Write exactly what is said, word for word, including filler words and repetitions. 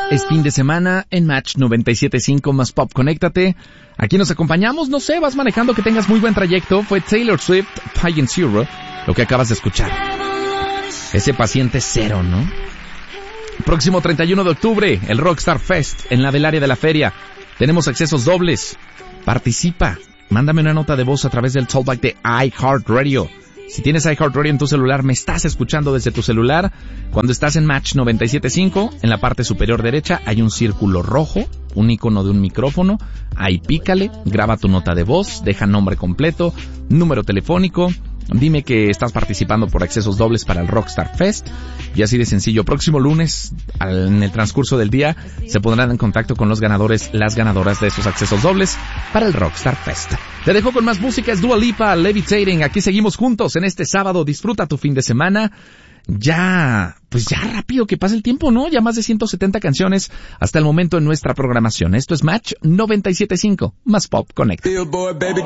Es fin de semana en Match noventa y siete punto cinco más Pop. Conéctate. Aquí nos acompañamos, no sé, vas manejando, que tengas muy buen trayecto. Fue Taylor Swift, Pie and Zero, lo que acabas de escuchar. Ese paciente cero, ¿no? Próximo treinta y uno de octubre, el Rockstar Fest en la del área de la feria. Tenemos accesos dobles. Participa. Mándame una nota de voz a través del Talkback de iHeartRadio. Si tienes iHeartRadio en tu celular, me estás escuchando desde tu celular. Cuando estás en Match noventa y siete punto cinco, en la parte superior derecha hay un círculo rojo, un icono de un micrófono. Ahí pícale, graba tu nota de voz, deja nombre completo, número telefónico. Dime que estás participando por accesos dobles para el Rockstar Fest. Y así de sencillo, próximo lunes, al, en el transcurso del día, se pondrán en contacto con los ganadores, las ganadoras de esos accesos dobles para el Rockstar Fest. Te dejo con más música, es Dua Lipa, Levitating. Aquí seguimos juntos en este sábado. Disfruta tu fin de semana. Ya, pues ya rápido que pasa el tiempo, ¿no? Ya más de ciento setenta canciones hasta el momento en nuestra programación. Esto es Match noventa y siete punto cinco, más Pop Connect.